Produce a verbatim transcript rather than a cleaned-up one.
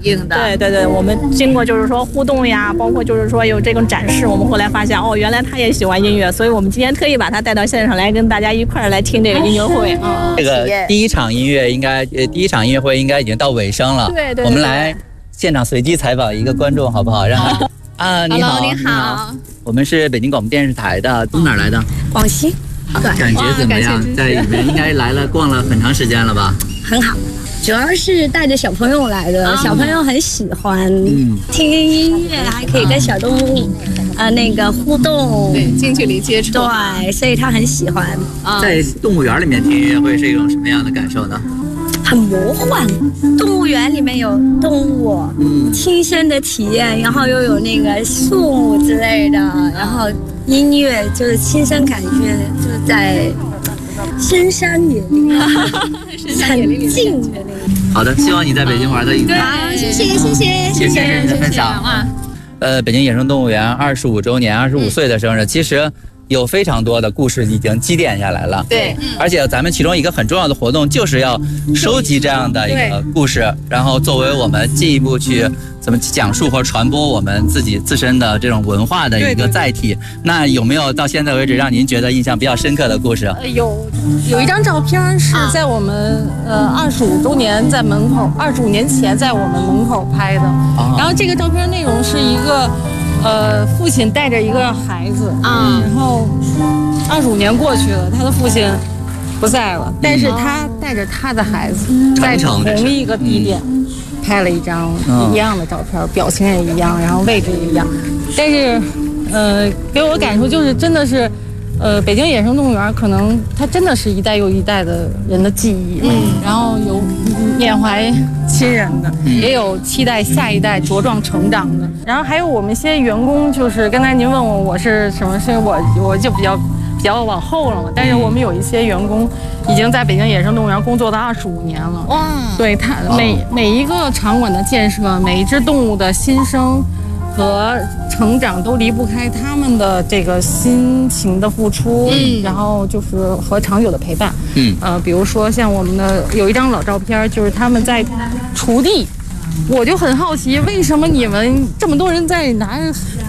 应的。 对对对，我们经过就是说互动呀，包括就是说有这种展示，我们后来发现哦，原来他也喜欢音乐，所以我们今天特意把他带到线上来，跟大家一块儿来听这个音乐会啊。 这个第一场音乐应该呃，第一场音乐会应该已经到尾声了。 对 对, 对。 我们来现场随机采访一个观众，好不好？让他啊，你好， Hello, 你好， 你好，我们是北京广播电视台的，从哪儿来的？ 广西。 感觉怎么样？在里面应该来了逛了很长时间了吧？ 很好，主要是带着小朋友来的，啊、小朋友很喜欢、嗯、听音乐，还可以跟小动物、啊、呃那个互动， 对，近距离接触， 对，所以他很喜欢。 啊、在动物园里面听音乐会是一种什么样的感受呢？ 很魔幻，动物园里面有动物，嗯，亲身的体验，然后又有那个树木之类的，然后音乐就是亲身感觉，就是在深山野林，很静的那种。 好的，希望你在北京玩的愉快。 好，谢谢谢谢谢谢你的分享啊。呃，北京野生动物园二十五周年，二十五岁的生日，其实有非常多的故事已经积淀下来了。 对， 而且咱们其中一个很重要的活动就是要收集这样的一个故事，然后作为我们进一步去怎么讲述或传播我们自己自身的这种文化的一个载体。对对对，那有没有到现在为止让您觉得印象比较深刻的故事？ 呃、有有一张照片是在我们、啊、呃二十五周年在门口，二十五年前在我们门口拍的。啊、然后这个照片内容是一个。呃，父亲带着一个孩子啊，然后二十五年过去了，他的父亲不在了，但是他带着他的孩子在同一个地点拍了一张一样的照片，表情也一样，然后位置也一样，但是呃，给我感受就是真的是。呃，北京野生动物园可能它真的是一代又一代的人的记忆，嗯，然后有缅怀亲人的，嗯、也有期待下一代茁壮成长的，然后还有我们一些员工，就是刚才您问我我是什么，是我我就比较比较往后了嘛，但是我们有一些员工已经在北京野生动物园工作了二十五年了，哇，对他每每一个场馆的建设，每一只动物的新生和成长都离不开他们的这个辛勤的付出，嗯，然后就是和长久的陪伴，嗯，呃，比如说像我们的有一张老照片，就是他们在锄地，我就很好奇，为什么你们这么多人在拿